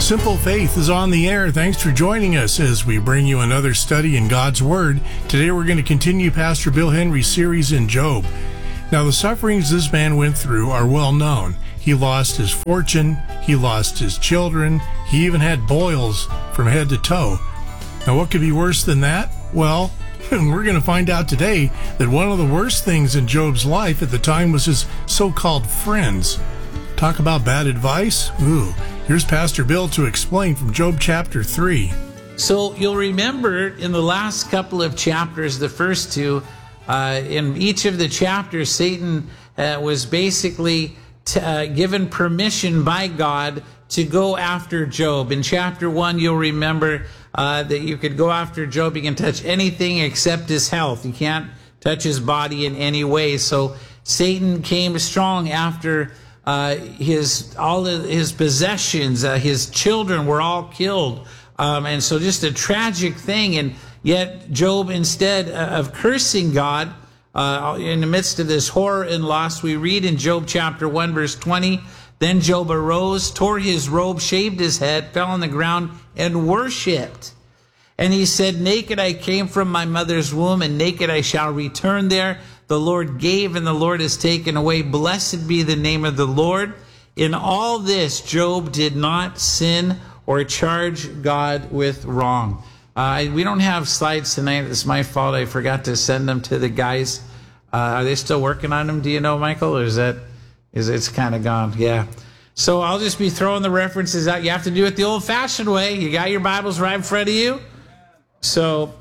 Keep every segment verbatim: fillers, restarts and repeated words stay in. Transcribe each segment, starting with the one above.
Simple Faith is on the air. Thanks for joining us as we bring you another study in God's Word. Today we're going to continue Pastor Bill Henry's series in Job. Now, the sufferings this man went through are well known. He lost his fortune, he lost his children, he even had boils from head to toe. Now, what could be worse than that? Well, we're going to find out today that one of the worst things in Job's life at the time was his so-called friends. Talk about bad advice? Ooh, here's Pastor Bill to explain from Job chapter three. So you'll remember in the last couple of chapters, the first two, uh, in each of the chapters, Satan uh, was basically t- uh, given permission by God to go after Job. In chapter one, you'll remember uh, that you could go after Job. You can touch anything except his health. You can't touch his body in any way. So Satan came strong after Uh, his all of his possessions, uh, his children were all killed, um, and so just a tragic thing. And yet Job, instead of cursing God uh, in the midst of this horror and loss, we read in Job chapter one, verse twenty, "Then Job arose, tore his robe, shaved his head, fell on the ground, and worshipped. And he said, 'Naked I came from my mother's womb, and naked I shall return there. The Lord gave, and the Lord has taken away. Blessed be the name of the Lord.' In all this, Job did not sin or charge God with wrong." Uh, we don't have slides tonight. It's my fault. I forgot to send them to the guys. Uh, are they still working on them? Do you know, Michael? Or is that, is it's kind of gone? Yeah. So I'll just be throwing the references out. You have to do it the old-fashioned way. You got your Bibles right in front of you. So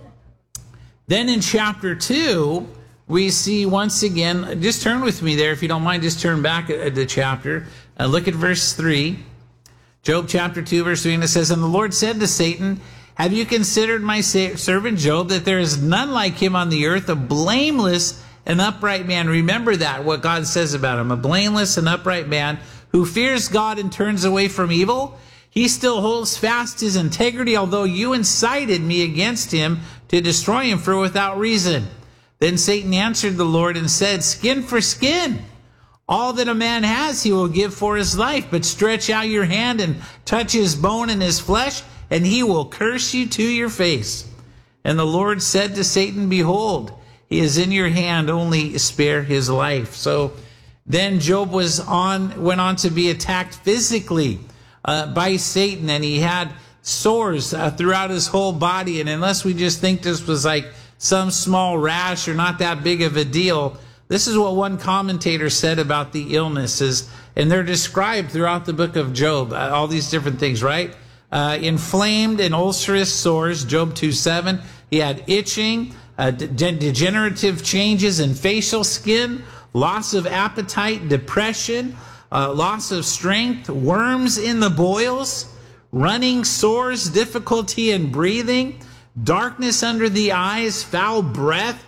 then in chapter two, we see once again, just turn with me there, if you don't mind, just turn back at the chapter. Uh, look at verse three. Job chapter two, verse three, and it says, "And the Lord said to Satan, 'Have you considered my servant Job, that there is none like him on the earth, a blameless and upright man?'" Remember that, what God says about him, a blameless and upright man who fears God and turns away from evil. He still holds fast his integrity, although you incited me against him to destroy him for without reason. Then Satan answered the Lord and said, "Skin for skin. All that a man has he will give for his life. But stretch out your hand and touch his bone and his flesh, and he will curse you to your face." And the Lord said to Satan, "Behold, he is in your hand, only spare his life." So then Job was on, went on to be attacked physically uh, by Satan, and he had sores uh, throughout his whole body. And unless we just think this was like some small rash or not that big of a deal, this is what one commentator said about the illnesses, and they're described throughout the book of Job, uh, all these different things, right? Uh, inflamed and ulcerous sores, Job two seven. He had itching, uh, de- degenerative changes in facial skin, loss of appetite, depression, uh, loss of strength, worms in the boils, running sores, difficulty in breathing, darkness under the eyes, foul breath,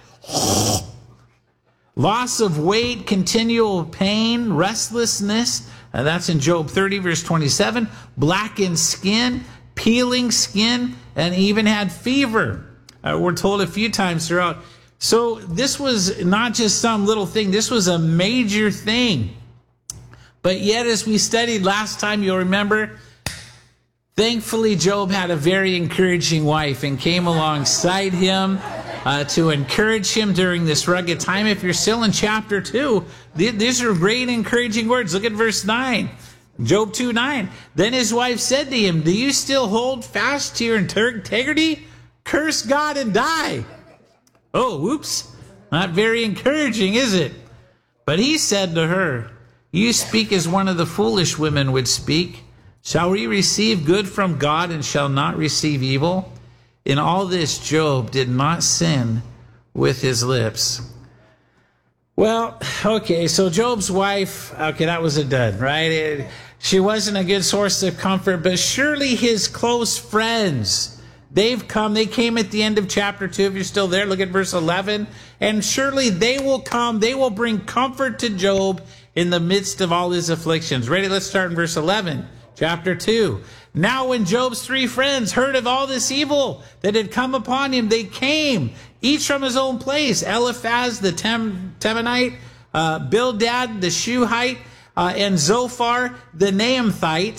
loss of weight, continual pain, restlessness. Uh, that's in Job thirty, verse twenty-seven. Blackened skin, peeling skin, and even had fever. Uh, we're told a few times throughout. So this was not just some little thing. This was a major thing. But yet, as we studied last time, you'll remember, thankfully, Job had a very encouraging wife and came alongside him uh, to encourage him during this rugged time. If you're still in chapter two, th- these are great encouraging words. Look at verse nine. Job two nine. "Then his wife said to him, 'Do you still hold fast to your integrity? Curse God and die.'" Oh, whoops. Not very encouraging, is it? But he said to her, "You speak as one of the foolish women would speak. Shall we receive good from God and shall not receive evil?" In all this, Job did not sin with his lips. Well, okay, so Job's wife, okay, that was a dud, right? It, she wasn't a good source of comfort, but surely his close friends, they've come, they came at the end of chapter two. If you're still there, look at verse eleven. And surely they will come, they will bring comfort to Job in the midst of all his afflictions. Ready? Let's start in verse eleven. Chapter two. "Now when Job's three friends heard of all this evil that had come upon him, they came, each from his own place. Eliphaz the Tem- Temanite, uh, Bildad the Shuhite, uh, and Zophar the Naamathite,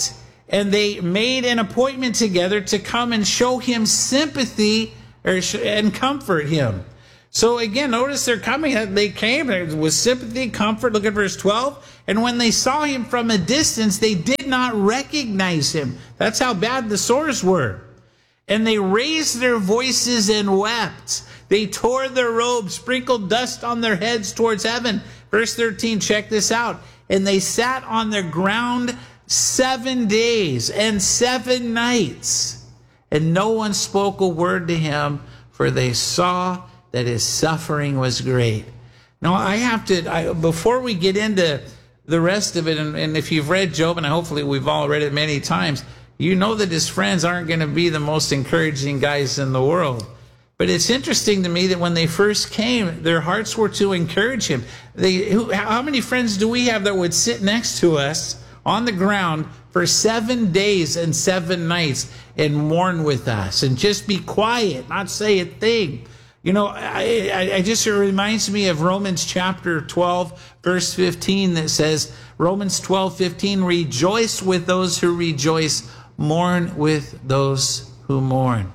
And they made an appointment together to come and show him sympathy or and comfort him. So again, notice they're coming. They came with sympathy, comfort. Look at verse twelve. And when they saw him from a distance, they did not recognize him. That's how bad the sores were. And they raised their voices and wept. They tore their robes, sprinkled dust on their heads towards heaven. Verse thirteen, check this out. And they sat on the ground seven days and seven nights. And no one spoke a word to him, for they saw that his suffering was great. Now, I have to, I, before we get into the rest of it, and, and if you've read Job, and hopefully we've all read it many times, you know that his friends aren't going to be the most encouraging guys in the world. But it's interesting to me that when they first came, their hearts were to encourage him. They, who, how many friends do we have that would sit next to us on the ground for seven days and seven nights and mourn with us and just be quiet, not say a thing? You know, I, I, I just, it reminds me of Romans chapter twelve, verse fifteen, that says, Romans twelve, fifteen, rejoice with those who rejoice, mourn with those who mourn.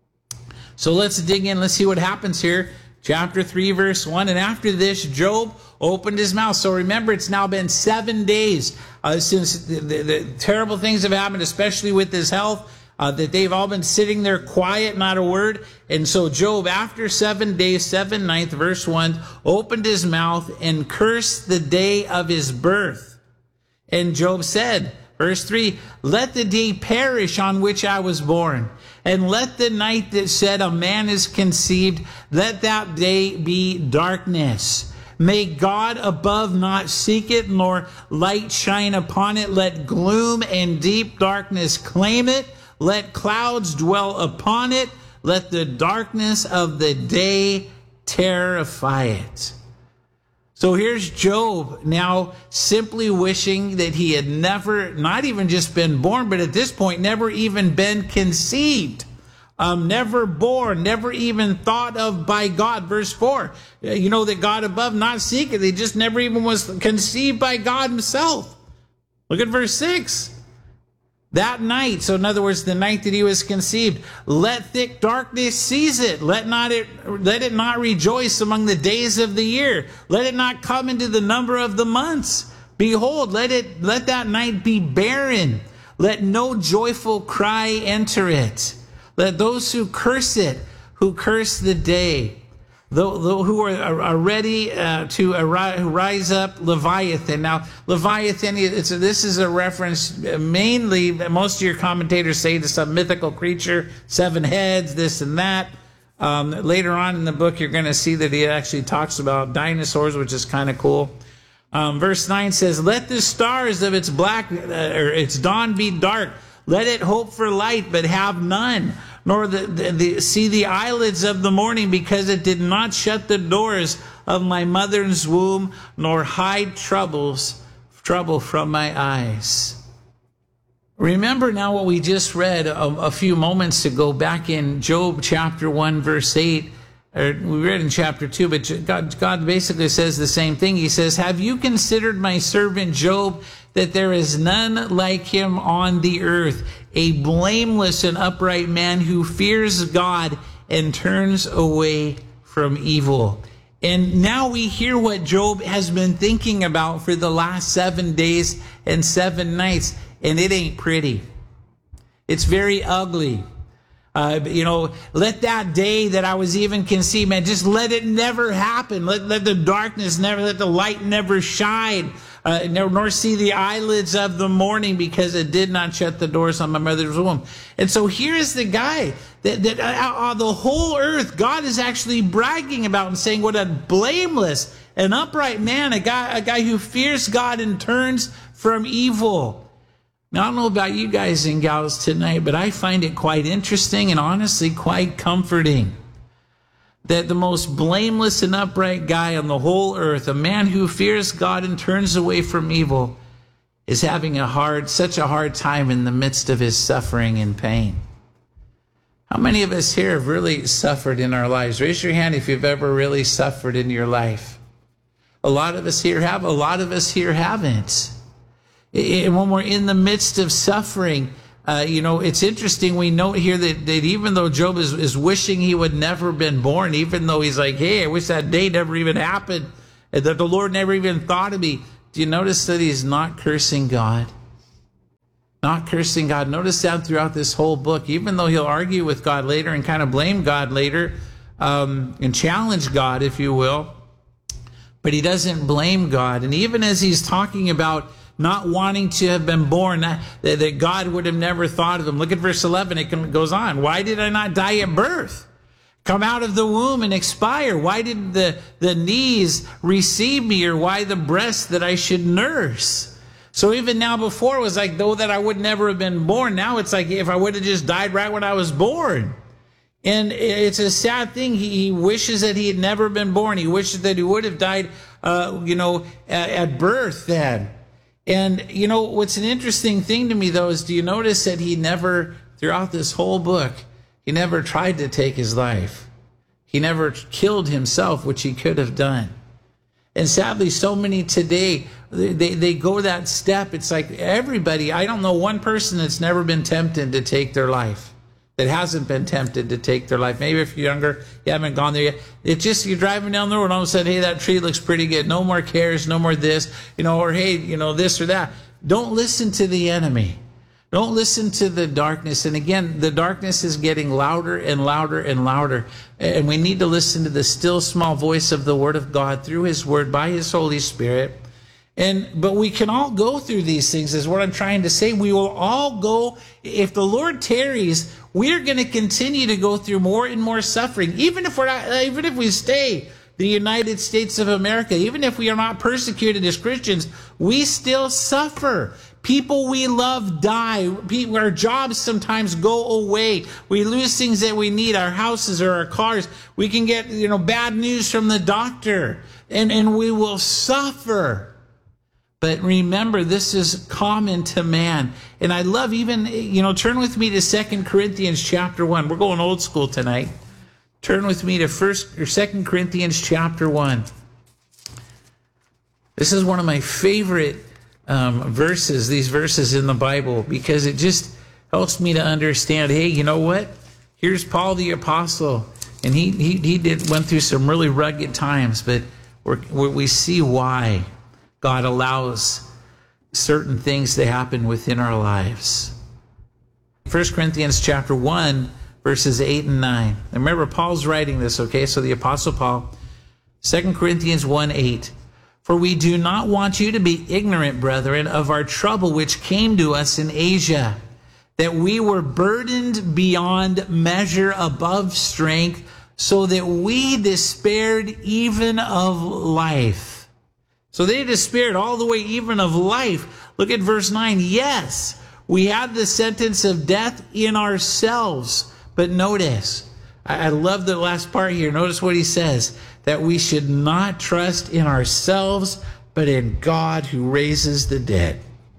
So let's dig in. Let's see what happens here. Chapter three, verse one. And after this, Job opened his mouth. So remember, it's now been seven days uh, since the, the, the terrible things have happened, especially with his health. Uh, that they've all been sitting there quiet, not a word. And so Job, after seven days, seven nights, verse one, opened his mouth and cursed the day of his birth. And Job said, verse three, let the day perish on which I was born, and let the night that said a man is conceived, let that day be darkness. May God above not seek it, nor light shine upon it. Let gloom and deep darkness claim it. Let clouds dwell upon it. Let the darkness of the day terrify it. So here's Job now simply wishing that he had never, not even just been born, but at this point, never even been conceived. Um, never born, never even thought of by God. Verse four, you know that God above not seek it. He just never even was conceived by God himself. Look at verse six. That night, so in other words, the night that he was conceived, let thick darkness seize it. Let not it, let it not rejoice among the days of the year. Let it not come into the number of the months. Behold, let it, let that night be barren. Let no joyful cry enter it. Let those who curse it, who curse the day, who are, are ready uh, to rise up, Leviathan. Now, Leviathan, it's a, this is a reference mainly, most of your commentators say, to some mythical creature, seven heads, this and that. Um, later on in the book, you're going to see that he actually talks about dinosaurs, which is kind of cool. Um, verse nine says, let the stars of its black, uh, or its dawn be dark. Let it hope for light, but have none. Nor the, the, the, see the eyelids of the morning, because it did not shut the doors of my mother's womb, nor hide troubles, trouble from my eyes. Remember now what we just read a, a few moments ago back in Job chapter one, verse eight. Or we read in chapter two, but God, God basically says the same thing. He says, have you considered my servant Job, that there is none like him on the earth, a blameless and upright man who fears God and turns away from evil? And now we hear what Job has been thinking about for the last seven days and seven nights, and it ain't pretty. It's very ugly. Uh, you know, let that day that I was even conceived, man, just let it never happen. Let, let the darkness never, let the light never shine. Uh, nor, nor see the eyelids of the morning, because it did not shut the doors on my mother's womb. And so here's the guy that, that uh, uh, the whole earth, God is actually bragging about and saying what a blameless and upright man, a guy, a guy who fears God and turns from evil. Now, I don't know about you guys and gals tonight, but I find it quite interesting and honestly quite comforting that the most blameless and upright guy on the whole earth, a man who fears God and turns away from evil, is having a hard, such a hard time in the midst of his suffering and pain. How many of us here have really suffered in our lives? Raise your hand if you've ever really suffered in your life. A lot of us here have, a lot of us here haven't. And when we're in the midst of suffering, uh, you know, it's interesting. We note here that, that even though Job is, is wishing he would never been born, even though he's like, hey, I wish that day never even happened, and that the Lord never even thought of me. Do you notice that he's not cursing God? Not cursing God. Notice that throughout this whole book, even though he'll argue with God later and kind of blame God later, um, and challenge God, if you will, but he doesn't blame God. And even as he's talking about not wanting to have been born, that, that God would have never thought of him. Look at verse eleven. It goes on. Why did I not die at birth? Come out of the womb and expire. Why did the, the knees receive me, or why the breast that I should nurse? So even now, before it was like, though that I would never have been born. Now it's like if I would have just died right when I was born. And it's a sad thing. He, he wishes that he had never been born. He wishes that he would have died, uh, you know, at, at birth then. And, you know, what's an interesting thing to me, though, is do you notice that he never, throughout this whole book, he never tried to take his life. He never killed himself, which he could have done. And sadly, so many today, they, they, they go that step. It's like everybody, I don't know one person that's never been tempted to take their life, that hasn't been tempted to take their life. Maybe if you're younger, you haven't gone there yet. It's just you're driving down the road and all of a sudden, hey, that tree looks pretty good. No more cares, no more this, you know, or hey, you know, this or that. Don't listen to the enemy. Don't listen to the darkness. And again, the darkness is getting louder and louder and louder. And we need to listen to the still small voice of the Word of God through His Word by His Holy Spirit. And but we can all go through these things, is what I'm trying to say. We will all go, if the Lord tarries, we're going to continue to go through more and more suffering. Even if we're not, even if we stay the United States of America, even if we are not persecuted as Christians, we still suffer. People we love die. People, our jobs sometimes go away. We lose things that we need, our houses or our cars. We can get, you know, bad news from the doctor, and, and we will suffer. But remember, this is common to man. And I love even, you know, turn with me to Second Corinthians chapter one. We're going old school tonight. Turn with me to First or Second Corinthians chapter one. This is one of my favorite um, verses, these verses in the Bible, because it just helps me to understand, hey, you know what? Here's Paul the Apostle, and he he, he did went through some really rugged times, but we're, we see why God allows certain things to happen within our lives. First Corinthians chapter one, verses eight and nine. And remember, Paul's writing this, okay? So the Apostle Paul, Second Corinthians one, eight. For we do not want you to be ignorant, brethren, of our trouble which came to us in Asia, that we were burdened beyond measure above strength, so that we despaired even of life. So they despaired all the way even of life. Look at verse nine. Yes, we had the sentence of death in ourselves. But notice, I love the last part here. Notice what he says, that we should not trust in ourselves, but in God who raises the dead.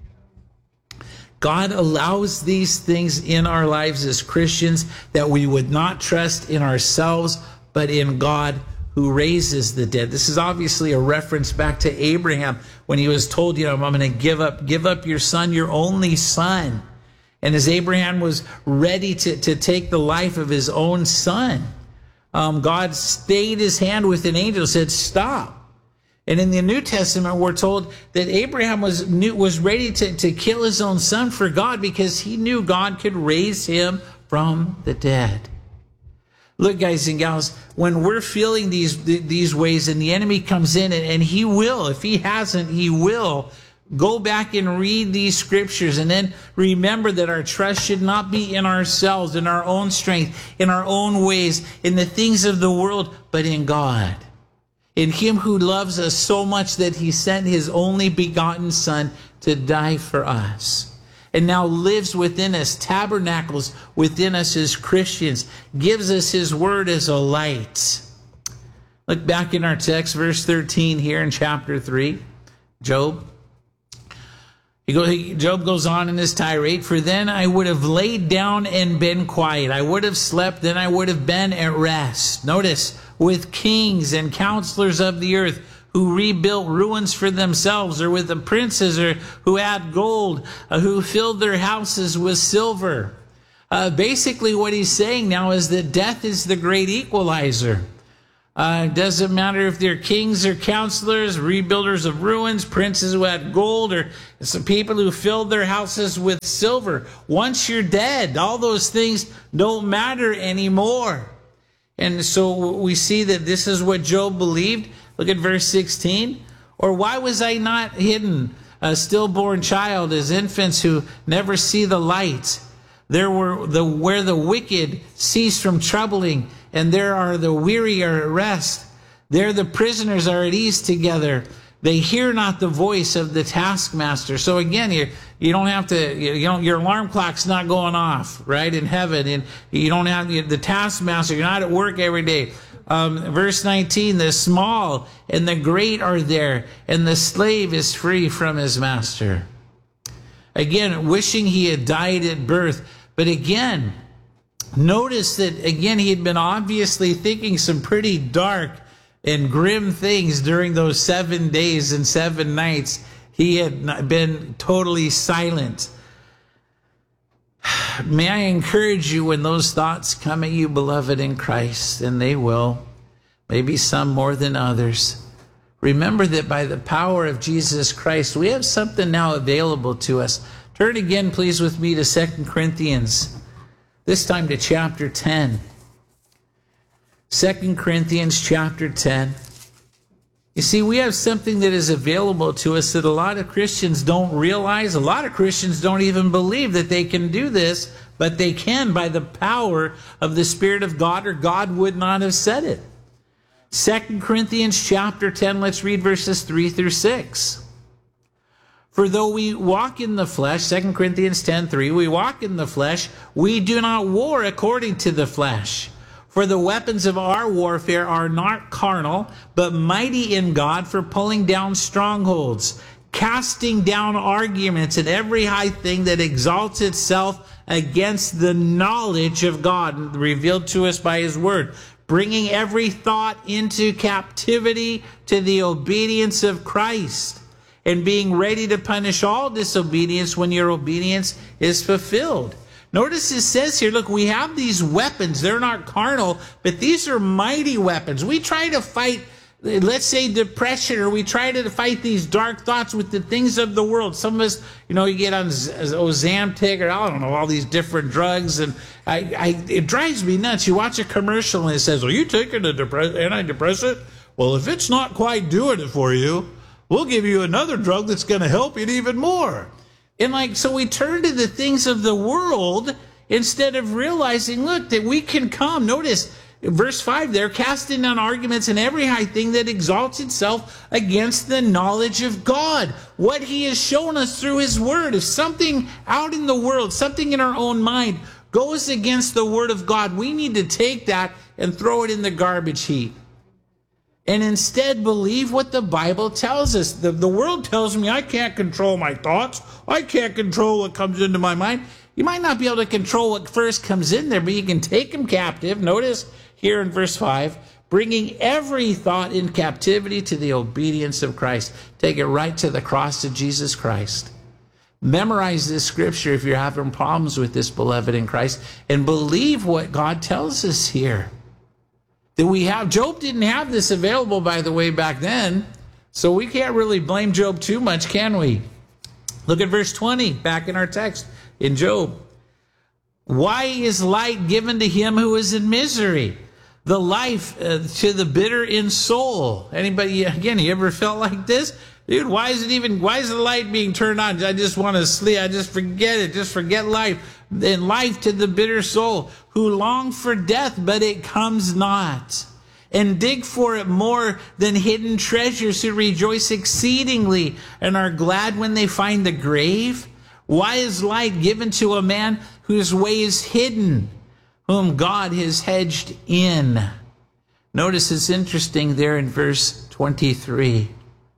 God allows these things in our lives as Christians, that we would not trust in ourselves, but in God who raises the dead. This is obviously a reference back to Abraham when he was told, you know, I'm going to give up, give up your son, your only son. And as Abraham was ready to, to take the life of his own son, um, God stayed his hand with an angel, said, stop. And in the New Testament, we're told that Abraham was knew, was ready to, to kill his own son for God, because he knew God could raise him from the dead. Look, guys and gals, when we're feeling these these ways and the enemy comes in, and, and he will, if he hasn't, he will, go back and read these scriptures, and then remember that our trust should not be in ourselves, in our own strength, in our own ways, in the things of the world, but in God. In Him who loves us so much that He sent His only begotten Son to die for us, and now lives within us, tabernacles within us as Christians, gives us His word as a light. Look back in our text, verse thirteen here in chapter three, Job. He goes, Job goes on in this tirade, for then I would have laid down and been quiet. I would have slept, then I would have been at rest. Notice, with kings and counselors of the earth who rebuilt ruins for themselves, or with the princes or who had gold, uh, who filled their houses with silver. Uh, basically what he's saying now is that death is the great equalizer. Uh, it doesn't matter if they're kings or counselors, rebuilders of ruins, princes who had gold, or some people who filled their houses with silver. Once you're dead, all those things don't matter anymore. And so we see that this is what Job believed. Look at verse sixteen. Or why was I not hidden, a stillborn child, as infants who never see the light? There were the where the wicked cease from troubling, and there are the weary are at rest. There the prisoners are at ease together. They hear not the voice of the taskmaster. So again, you you don't have to, you don't, your alarm clock's not going off, right, in heaven. And you don't have the taskmaster. You're not at work every day. Um, verse nineteen, the small and the great are there, and the slave is free from his master. Again, wishing he had died at birth. But again, notice that, again, he had been obviously thinking some pretty dark and grim things during those seven days and seven nights. He had been totally silent. May I encourage you, when those thoughts come at you, beloved in Christ, and they will, maybe some more than others, remember that by the power of Jesus Christ, we have something now available to us. Turn again, please, with me to Second Corinthians, this time to chapter ten. Second Corinthians chapter ten. You see, we have something that is available to us that a lot of Christians don't realize. A lot of Christians don't even believe that they can do this, but they can by the power of the Spirit of God, or God would not have said it. Second Corinthians chapter ten, let's read verses three through six. For though we walk in the flesh, Second Corinthians ten three, we walk in the flesh, we do not war according to the flesh. For the weapons of our warfare are not carnal, but mighty in God for pulling down strongholds, casting down arguments and every high thing that exalts itself against the knowledge of God revealed to us by his word, bringing every thought into captivity to the obedience of Christ, and being ready to punish all disobedience when your obedience is fulfilled. Notice it says here, look, we have these weapons. They're not carnal, but these are mighty weapons. We try to fight, let's say, depression, or we try to fight these dark thoughts with the things of the world. Some of us, you know, you get on Ozempic, or I don't know, all these different drugs, and I, I, it drives me nuts. You watch a commercial and it says, are you taking a antidepressant? Well, if it's not quite doing it for you, we'll give you another drug that's going to help you even more. And like, so we turn to the things of the world instead of realizing, look, that we can come. Notice verse five there, casting down arguments and every high thing that exalts itself against the knowledge of God. What he has shown us through his word. If something out in the world, something in our own mind goes against the word of God, we need to take that and throw it in the garbage heap. And instead believe what the Bible tells us. The, the world tells me I can't control my thoughts. I can't control what comes into my mind. You might not be able to control what first comes in there, but you can take them captive. Notice here in verse five, bringing every thought in captivity to the obedience of Christ. Take it right to the cross of Jesus Christ. Memorize this scripture if you're having problems with this, beloved in Christ, and believe what God tells us here. That we have, Job didn't have this available, by the way, back then. So we can't really blame Job too much, can we? Look at verse twenty, back in our text in Job. Why is light given to him who is in misery? The life uh, to the bitter in soul. Anybody, again, you ever felt like this? Dude, why is it even, why is the light being turned on? I just want to sleep. I just forget it. Just forget life. And life to the bitter soul, who long for death, but it comes not. And dig for it more than hidden treasures, who rejoice exceedingly and are glad when they find the grave. Why is light given to a man whose way is hidden, whom God has hedged in? Notice it's interesting there in verse twenty-three.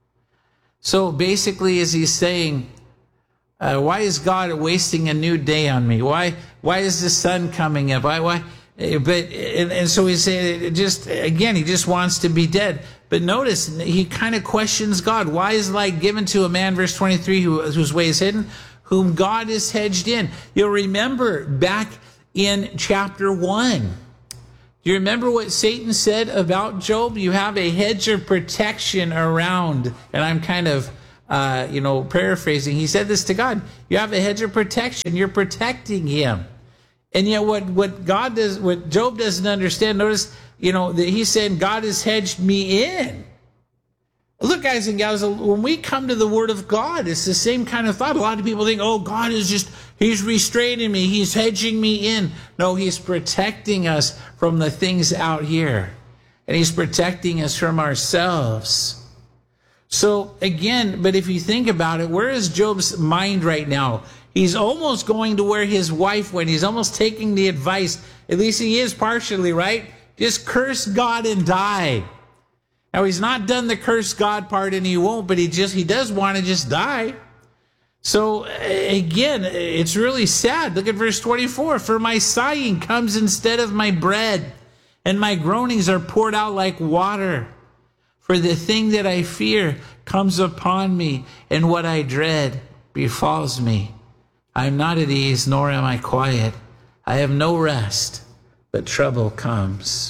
So basically, as he's saying, uh, why is God wasting a new day on me? Why why is the sun coming up? Why why? But and, and so he's saying, just again, he just wants to be dead. But notice, he kind of questions God. Why is light given to a man, verse twenty-three, who, whose way is hidden, whom God is hedged in? You'll remember back in chapter one. Do you remember what Satan said about Job? You have a hedge of protection around, and I'm kind of, uh, you know, paraphrasing. He said this to God. You have a hedge of protection. You're protecting him. And yet what, what God does, what Job doesn't understand, notice, you know, that he's saying, God has hedged me in. Look, guys and gals, when we come to the Word of God, it's the same kind of thought. A lot of people think, oh, God is just, he's restraining me. He's hedging me in. No, he's protecting us from the things out here. And he's protecting us from ourselves. So, again, but if you think about it, where is Job's mind right now? He's almost going to where his wife went. He's almost taking the advice. At least he is partially, right? Just curse God and die. Now, he's not done the curse God part, and he won't, but he just he does want to just die. So, again, it's really sad. Look at verse twenty-four. For my sighing comes instead of my bread, and my groanings are poured out like water. For the thing that I fear comes upon me, and what I dread befalls me. I am not at ease, nor am I quiet. I have no rest, but trouble comes.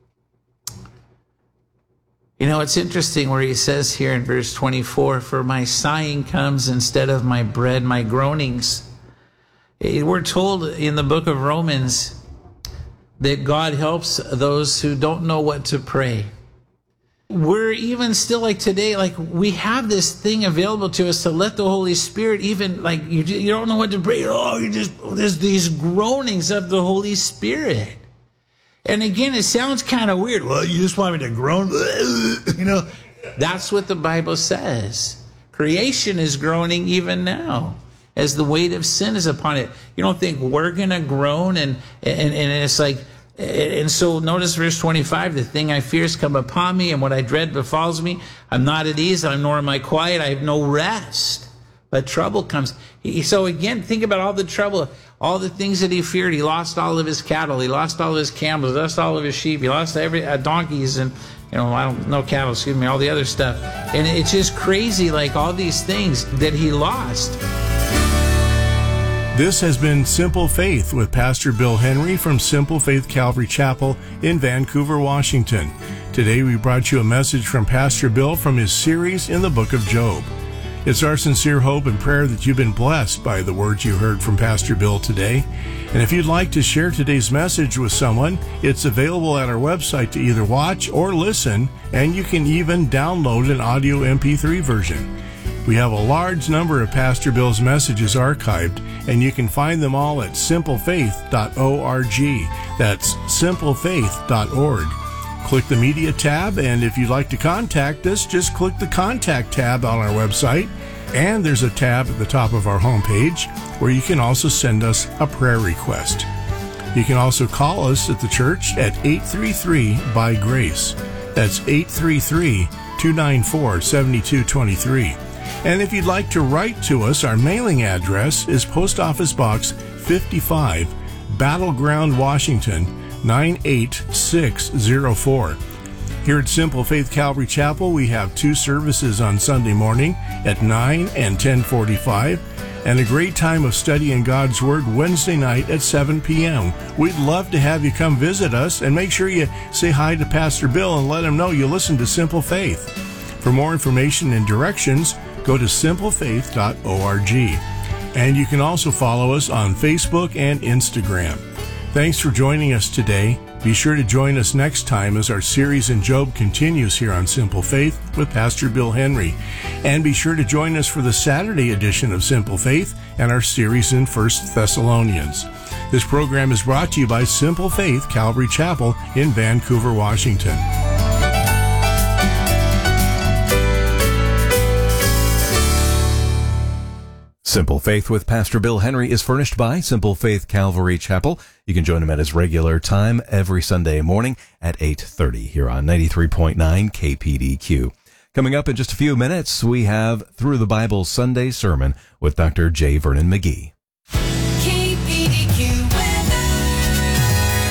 You know, it's interesting where he says here in verse twenty-four, for my sighing comes instead of my bread, my groanings. We're told in the book of Romans that God helps those who don't know what to pray. We're even still like today, like we have this thing available to us to let the Holy Spirit even, like you, you don't know what to pray. Oh, you just, there's these groanings of the Holy Spirit. And again, it sounds kind of weird. Well, you just want me to groan? You know, that's what the Bible says. Creation is groaning even now as the weight of sin is upon it. You don't think we're going to groan? And, and, and it's like, and so notice verse twenty-five, the thing I fear has come upon me, and what I dread befalls me. I'm not at ease, I'm nor am I quiet. I have no rest, but trouble comes. He, so again, think about all the trouble, all the things that he feared. He lost all of his cattle. He lost all of his camels. He lost all of his sheep. He lost every uh, donkeys and, you know, I don't know cattle, excuse me, all the other stuff. And it's just crazy, like all these things that he lost. This has been Simple Faith with Pastor Bill Henry from Simple Faith Calvary Chapel in Vancouver, Washington. Today we brought you a message from Pastor Bill from his series in the book of Job. It's our sincere hope and prayer that you've been blessed by the words you heard from Pastor Bill today. And if you'd like to share today's message with someone, it's available at our website to either watch or listen, and you can even download an audio M P three version. We have a large number of Pastor Bill's messages archived, and you can find them all at simple faith dot org. That's simple faith dot org. Click the Media tab, and if you'd like to contact us, just click the Contact tab on our website. And there's a tab at the top of our homepage where you can also send us a prayer request. You can also call us at the church at eight three three by grace. That's eight three three, two nine four, seven two two three. And if you'd like to write to us, our mailing address is Post Office Box fifty-five, Battleground, Washington, nine eight six zero four. Here at Simple Faith Calvary Chapel, we have two services on Sunday morning at nine and ten forty-five, and a great time of studying God's Word Wednesday night at seven p.m. We'd love to have you come visit us, and make sure you say hi to Pastor Bill and let him know you listen to Simple Faith. For more information and directions, go to simple faith dot org. And you can also follow us on Facebook and Instagram. Thanks for joining us today. Be sure to join us next time as our series in Job continues here on Simple Faith with Pastor Bill Henry. And be sure to join us for the Saturday edition of Simple Faith and our series in First Thessalonians. This program is brought to you by Simple Faith Calvary Chapel in Vancouver, Washington. Simple Faith with Pastor Bill Henry is furnished by Simple Faith Calvary Chapel. You can join him at his regular time every Sunday morning at eight thirty here on ninety-three point nine K P D Q. Coming up in just a few minutes, we have Through the Bible Sunday Sermon with Doctor J. Vernon McGee. K P D Q weather.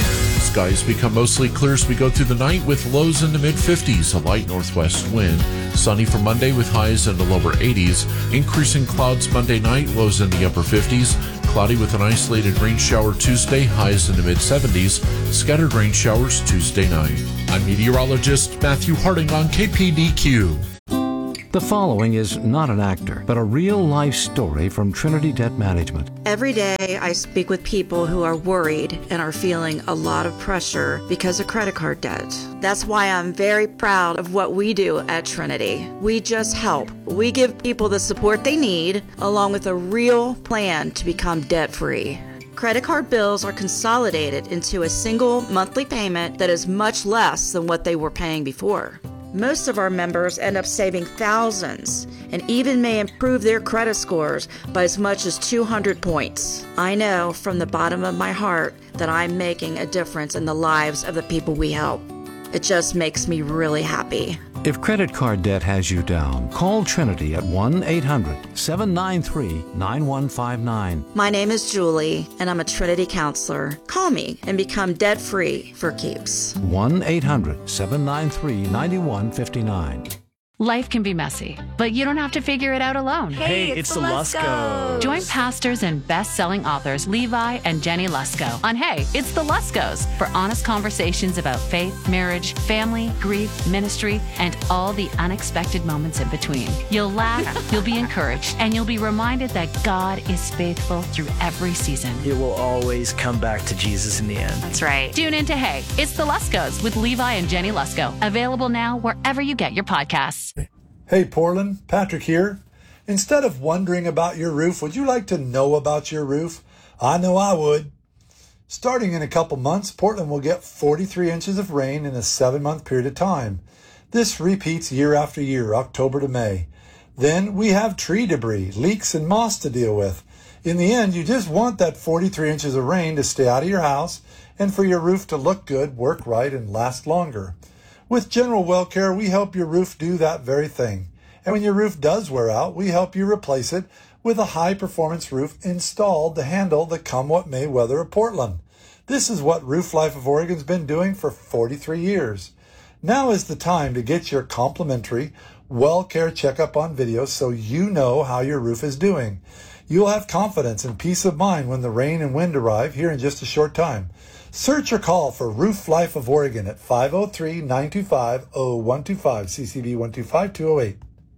Skies become mostly clear as we go through the night with lows in the mid-fifties, a light northwest wind. Sunny for Monday with highs in the lower eighties. Increasing clouds Monday night, lows in the upper fifties. Cloudy with an isolated rain shower Tuesday, highs in the mid-seventies. Scattered rain showers Tuesday night. I'm meteorologist Matthew Harding on K P D Q. The following is not an actor, but a real-life story from Trinity Debt Management. Every day I speak with people who are worried and are feeling a lot of pressure because of credit card debt. That's why I'm very proud of what we do at Trinity. We just help. We give people the support they need, along with a real plan to become debt-free. Credit card bills are consolidated into a single monthly payment that is much less than what they were paying before. Most of our members end up saving thousands and even may improve their credit scores by as much as two hundred points. I know from the bottom of my heart that I'm making a difference in the lives of the people we help. It just makes me really happy. If credit card debt has you down, call Trinity at one eight hundred seven nine three nine one five nine. My name is Julie, and I'm a Trinity counselor. Call me and become debt-free for keeps. one eight hundred seven nine three nine one five nine. Life can be messy, but you don't have to figure it out alone. Hey, it's, it's the Luskos. Join pastors and best-selling authors Levi and Jenny Lusko on Hey, It's the Luskos for honest conversations about faith, marriage, family, grief, ministry, and all the unexpected moments in between. You'll laugh, you'll be encouraged, and you'll be reminded that God is faithful through every season. It will always come back to Jesus in the end. That's right. Tune in to Hey, It's the Luskos with Levi and Jenny Lusko. Available now wherever you get your podcasts. Hey Portland, Patrick here. Instead of wondering about your roof, would you like to know about your roof? I know I would. Starting in a couple months, Portland will get forty-three inches of rain in a seven-month period of time. This repeats year after year, October to May. Then we have tree debris, leaks, and moss to deal with. In the end, you just want that forty-three inches of rain to stay out of your house and for your roof to look good, work right, and last longer. With General Well Care, we help your roof do that very thing. And when your roof does wear out, we help you replace it with a high-performance roof installed to handle the come-what-may weather of Portland. This is what Roof Life of Oregon's been doing for forty-three years. Now is the time to get your complimentary Well Care checkup on video so you know how your roof is doing. You'll have confidence and peace of mind when the rain and wind arrive here in just a short time. Search or call for Roof Life of Oregon at five oh three, nine two five, oh one two five, C C B one two five, two oh eight.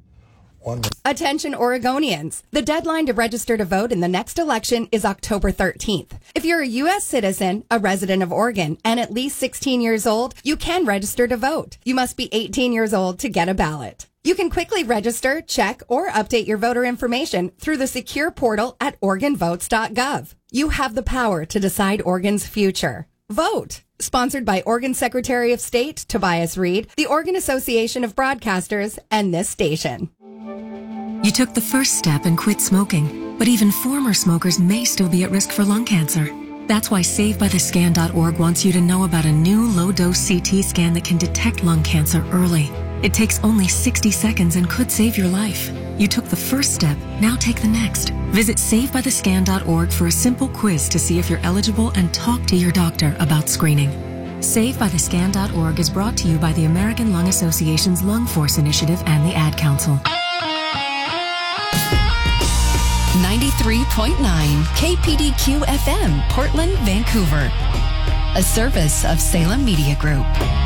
One minute. Attention Oregonians. The deadline to register to vote in the next election is October thirteenth. If you're a U S citizen, a resident of Oregon, and at least sixteen years old, you can register to vote. You must be eighteen years old to get a ballot. You can quickly register, check, or update your voter information through the secure portal at oregon votes dot gov. You have the power to decide Oregon's future. Vote. Sponsored by Oregon Secretary of State Tobias Reed, the Oregon Association of Broadcasters, and this station. You took the first step and quit smoking, but even former smokers may still be at risk for lung cancer. That's why save by the scan dot org wants you to know about a new low-dose C T scan that can detect lung cancer early. It takes only sixty seconds and could save your life. You took the first step, now take the next. Visit save by the scan dot org for a simple quiz to see if you're eligible and talk to your doctor about screening. save by the scan dot org is brought to you by the American Lung Association's Lung Force Initiative and the Ad Council. ninety-three point nine K P D Q F M, Portland, Vancouver. A service of Salem Media Group.